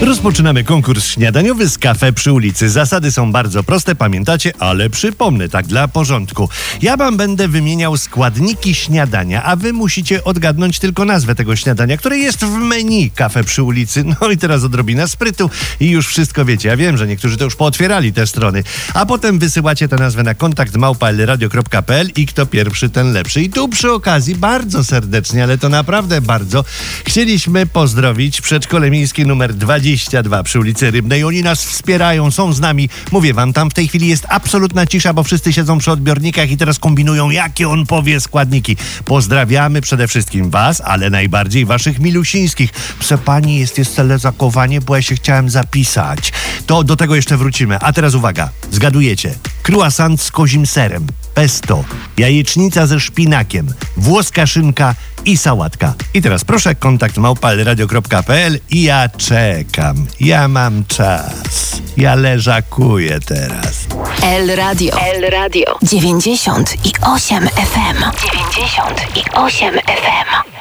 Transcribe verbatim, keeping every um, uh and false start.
Rozpoczynamy konkurs śniadaniowy z Cafe przy ulicy. Zasady są bardzo proste, pamiętacie, ale przypomnę, tak dla porządku. Ja wam będę wymieniał składniki śniadania, a wy musicie odgadnąć tylko nazwę tego śniadania, które jest w menu Cafe przy ulicy. No i teraz odrobina sprytu i już wszystko wiecie. Ja wiem, że niektórzy to już pootwierali te strony. A potem wysyłacie tę nazwę na kontakt małpa elradio kropka pe el i kto pierwszy, ten lepszy. I tu przy okazji bardzo serdecznie, ale to naprawdę bardzo, chcieliśmy pozdrowić przedszkole miejskie numer dwadzieścia dwa przy ulicy Rybnej. Oni nas wspierają, są z nami. Mówię wam, tam w tej chwili jest absolutna cisza, bo wszyscy siedzą przy odbiornikach i teraz kombinują, jakie on powie składniki. Pozdrawiamy przede wszystkim was, ale najbardziej waszych milusińskich. Proszę pani, jest jeszcze lezakowanie, bo ja się chciałem zapisać. To do tego jeszcze wrócimy. A teraz uwaga, zgadujecie. Croissant z kozim serem, pesto, jajecznica ze szpinakiem, włoska szynka i sałatka. I teraz proszę, kontakt małpa elradio kropka pe el i ja czekam. Ja mam czas. Ja leżakuję teraz. El Radio. El Radio. dziewięćdziesiąt i osiem F M. dziewięćdziesiąt i osiem F M.